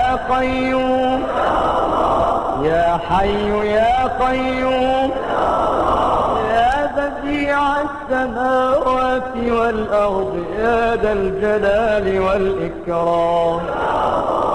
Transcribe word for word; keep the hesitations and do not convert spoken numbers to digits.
يا قيوم يا حي يا قيوم يا بديع السماوات والأرض يا ذا الجلال والإكرام